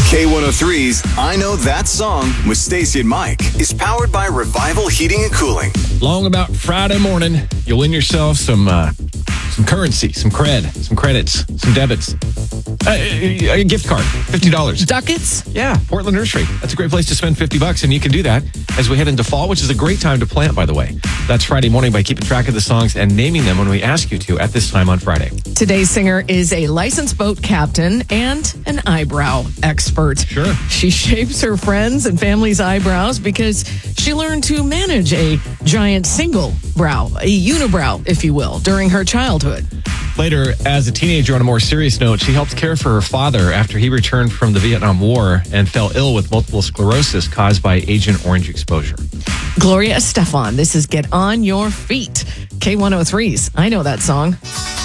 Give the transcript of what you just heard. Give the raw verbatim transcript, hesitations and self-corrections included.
K one oh three's I Know That Song with Stacey and Mike is powered by Revival Heating and Cooling. Long about Friday morning, you'll win yourself some uh, some currency, some cred, some credits, some debits. Uh, a gift card, fifty dollars. Ducats? Yeah, Portland Nursery. That's a great place to spend fifty bucks, and you can do that as we head into fall, which is a great time to plant, by the way. That's Friday morning by keeping track of the songs and naming them when we ask you to at this time on Friday. Today's singer is a licensed boat captain and an eyebrow expert. Sure. She shapes her friends' and family's eyebrows because she learned to manage a giant single brow, a unibrow, if you will, during her childhood. Later, as a teenager, on a more serious note, she helped care for her father after he returned from the Vietnam War and fell ill with multiple sclerosis caused by Agent Orange exposure. Gloria Estefan, this is Get On Your Feet. K one oh three's I Know That Song.